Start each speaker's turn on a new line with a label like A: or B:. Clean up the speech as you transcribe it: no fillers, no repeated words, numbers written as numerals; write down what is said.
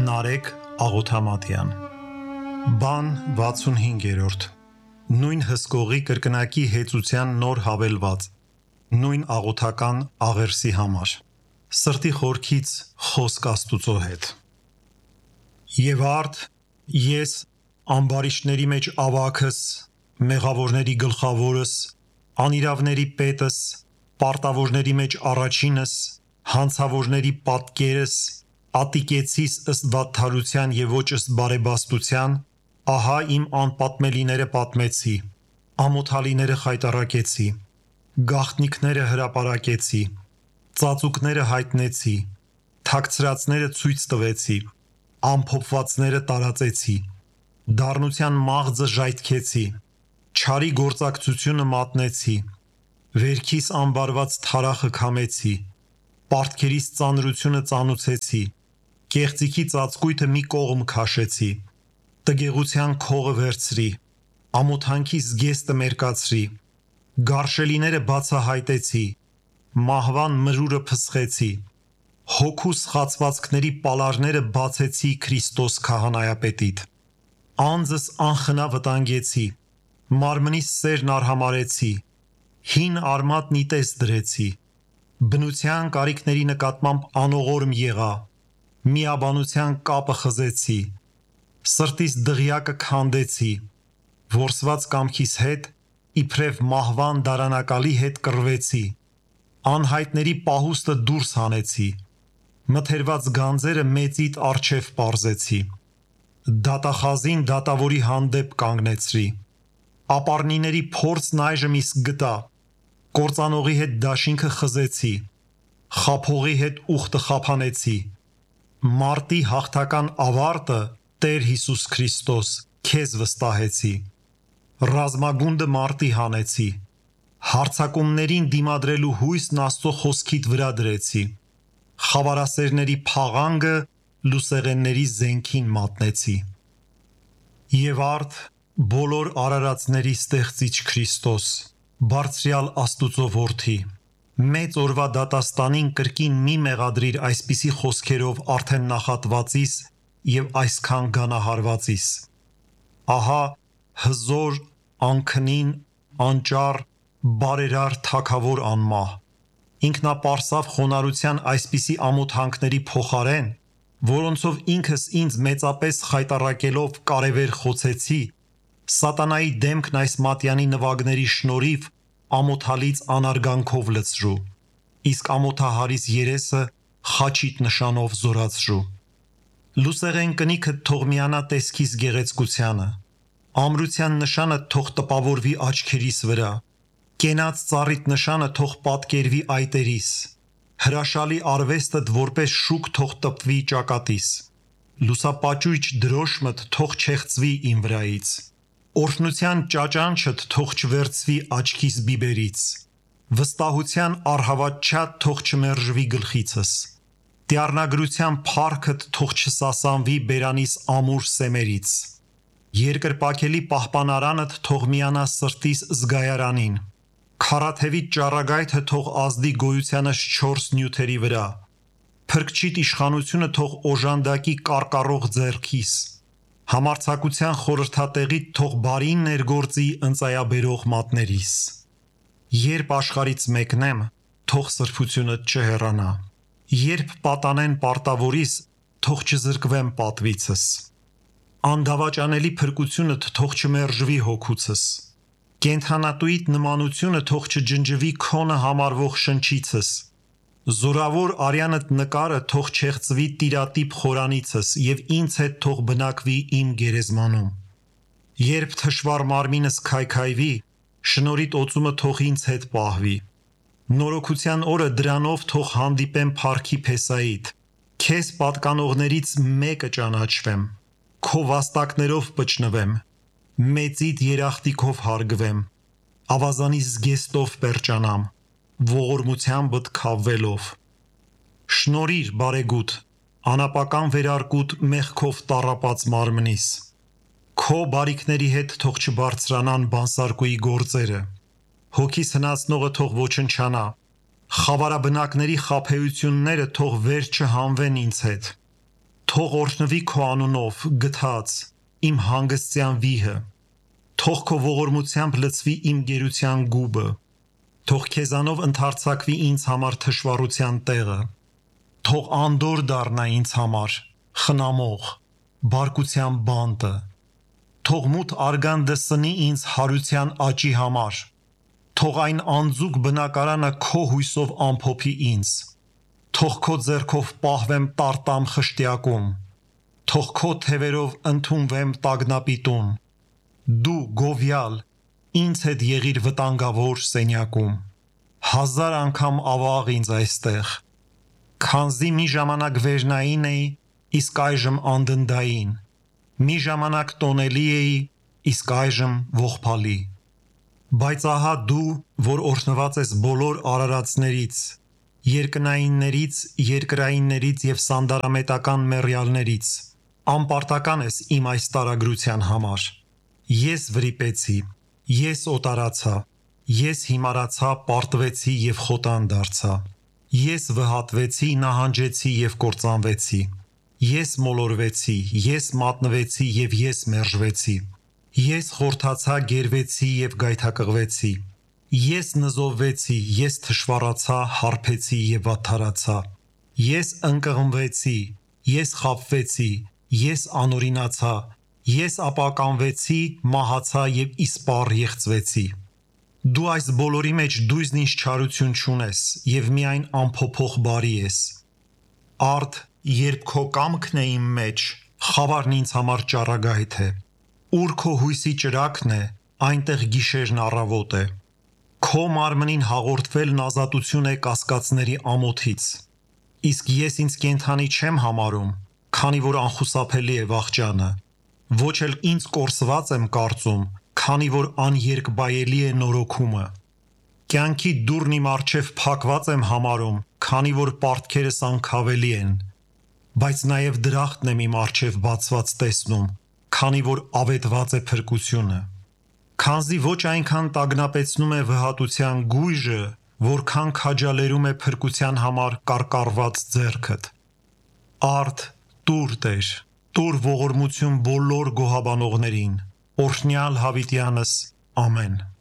A: Նարեկ Աղոթամատյան Բան 65-րդ Նույն հսկողի կրկնակի հեծության նոր հավելված Նույն աղոթական աղերսի համար Սրտի խորքից խոսք Աստուծո հետ Եվ արդ ես ամբարիշտների մեջ ավագս մեղավորների գլխավորս անիրավների պետս պարտավորների մեջ առաջինս հանցավորների պատկերս ատիկեցիս ըստ վատթարության և ոչ ըստ բարեբաստության, ահա իմ անպատմելիները պատմեցի, ամոթալիները խայտառակեցի, գաղտնիքները հրապարակեցի, ծածուկները հայտնեցի, թաքցրածները ցույց տվեցի, ամփոփվածները տարածեցի, դառնության մաղձը ժայթքեցի, չարի գործակցությունը մատնեցի, վերքիս ամբարված թարախը քամեցի, պարտքերիս ծանրությունը ծանուցեցի, կեղծիքի ծածկույթը մի կողմ քաշեցի, տգեղության քողը վերցրի, ամոթանքի զգեստը մերկացրի, գարշելիները բացահայտեցի, մահվան մրուրը փսխեցի, հոգու սխացվածքների պալարները բացեցի Քրիստոս քահանայապետիդ, անձս անխնա վտանգեցի, մարմնիս սերն արհամարեցի, հին արմատ նիտես դրեցի, բնության կարիքների նկատմամբ անողորմ եղա, միաբանության կապը խզեցի, սրտիս դղյակը քանդեցի, որսված կամքիս հետ, իբրև մահվան դարանակալի հետ կռվեցի, անհայտների պահուստը դուրս հանեցի, մթերված գանձերը մեծիդ առջև պարզեցի, դատախազին դատավորի հանդեպ կանգնեցրի, ապառնիների փորձն այժմ իսկ գտա, կործանողի հետ դաշինքը խզեցի, խաբողի հետ ուխտը խափանեցի, մարտի հաղթական ավարտը Տեր Հիսուս Քրիստոս քեզ վստահեցի, ռազմագունդը մարտի հանեցի, հարձակումներին դիմադրելու հույսն Աստծո խոսքիդ վրա դրեցի, խավարասերների փաղանգը լուսեղենների զենքին մատնեցի, և արդ բոլոր արարածների ստեղծիչ Քրիստոս, բարձրյալ Աստուծո որդի, մեծ օրվա դատաստանին կրկին մի մեղադրիր այսպիսի խոսքերով արդեն նախատվածիս և այսքան գանահարվածիս, ահա հզոր, անքնին, անճառ, բարերար թագավոր անմահ, ինքնապարսավ խոնարհության այսպիսի ամոթանքների փոխարեն, որոնցով ինքս ինձ մեծապես խայտառակելով կարևեր խոցեցի, սատանայի դեմքն այս մատյանի նվագների շնորհիվ ամոթալից անարգանքով լցրու, իսկ ամոթահարիս երեսը խաչիտ նշանով զորացրու, լուսեղեն կնիքդ թող միանա տեսքիս գեղեցկությանը, ամրության նշանը թող տպավորվի աչքերիս վրա, կենաց ծառիդ նշանը թող պատկերվի այտերիս, հրաշալի արվեստդ որպես շուք թող տպվի ճակատիս, լուսապաճույճ դրոշմդ թող չեղծվի իմ վրայից, օրհնության ճաճանչդ թող չվերցվի աչքիս բիբերից, վստահության առհավատ չաթ թող չմերժվի գլխիցս, դյառնագրության փառքդ թող չսասանվի բերանիս ամուր սեմերից, երկրպագելի պահպանարանդ թող միանա սրտիս զգայարանին, քարաթևի ճառագայթը թող ազդի գոյությանս 4 նյութերի վրա, փրկչիտ իշխանությունը թող օժանդակի կարկառող ձեռքիս, համարձակության խորհրդատեղիդ թող բարին ներգործի ընծայաբերող մատներիս, երբ աշխարից մեկնեմ, թող սրբությունդ չհեռանա, երբ պատանեն պարտավորիս, թող չզրկվեմ պատվիցս, անդավաճանելի փրկությունդ թող չմերժվի հոգուցս, կենդանատուիդ նմանությունը թող չջնջվի քոնը համարվող շնչիցս, զորավոր արյանդ նկարը թող չեղծվի տիրատիպ խորանիցս և ինձ հետ թող բնակվի իմ գերեզմանում, երբ թշվառ մարմինս քայքայվի, շնորհիդ օծումը թող ինձ հետ պահվի, նորոգության օրը դրանով թող հանդիպեմ փառքի փեսայիդ, քեզ պատկանողներից մեկը ճանաչվեմ, քո վաստակներով պճնվեմ, մեծիդ երախտիկով հարգվեմ, ավազանի զգեստով պերճանամ, ողորմությանբդ քավվելով, շնորհիր բարեգութ, անապական վերարկուտ մեղքով տառապած մարմնիս, քո բարիքների հետ թող չբարձրանան բանսարկուի գործերը, հոգիս հնացնողը թող ոչնչանա, խավարաբնակների խաբեությունները թող վեր չհանվեն ինձ հետ, Թող օրհնվի քո անունով գթած իմ հանգստյան վիհը, թող քո ողորմությամբ լցվի իմ գերության գուբը, թող քեզանով ընդարձակվի ինձ համար թշվառության տեղը, թող անդոր դառնա ինձ համար խնամող, բարկության բանտը, թող մութ արգանդը սնի ինձ հարության աճի համար, թող այն անձուկ բնակարանը քո հույսով ամփոփի ինձ, թող քո ձեռքով պահվեմ տարտամ խշտյակում, թող քո թևերով ընդունվեմ տագնապիտում, դու գովյալ ինձ հետ եղիր վտանգավոր սենյակում, 1000 անգամ ավաղ ինձ այստեղ, քանզի մի ժամանակ վերնային էի, իսկ այժմ անդնդային, մի ժամանակ տոնելի էի, իսկ այժմ ողբալի, բայց ահա դու, որ օրհնված ես բոլոր արարածներից, երկնայիններից, երկրայիններից և սանդարամետական մեռյալներից, անպարտական ես իմ այս տարագրության համար, ես վրիպեցի, ես օտարացա, ես հիմարացա, պարտվեցի և խոտան դարձա, ես վհատվեցի, նահանջեցի և կործանվեցի, ես մոլորվեցի, ես մատնվեցի և ես մերժվեցի, ես խորթացա, գերվեցի և գայթակղվեցի, ես նզովվեցի, ես թշվառացա, հարբեցի և վատթարացա, ես ընկղմվեցի, ես խաբվեցի, ես անօրինացա, ես ապականվեցի, մահացա և իսպառ եղծվեցի, դու այս բոլորի մեջ դույզն ինձ չարություն չունես և միայն ամփոփող բարի ես, արդ, երբ քո կամքն է իմ մեջ, խավարն ինձ համար ճառագայթ է, ուր քո հույսի ճրագն է, այնտեղ գիշերն առավոտ է, քո մարմնին հաղորդվելն ազատություն է կասկածների ամոթից, իսկ ես ինձ կենդանի չեմ համարում, քանի որ անխուսափելի է վախճանը, ոչ էլ ինձ կորսված եմ կարծում, քանի որ աներկբայելի է նորոգումը, կյանքի դուռն իմ առջև փակված եմ համարում, քանի որ պարտքերս անքավելի են, բայց նաև դրախտն եմ իմ առջև բացված տեսնում, քանի որ ավետված է փրկությունը, քանզի ոչ այնքան տագնապեցնում է վհատության գույժը, որքան քաջալերում է փրկության համար կարկառված ձեռքդ, արդ, տուր Տեր, տուր ողորմություն բոլոր գոհաբանողներին, օրհնյալ հավիտյանս, ամեն։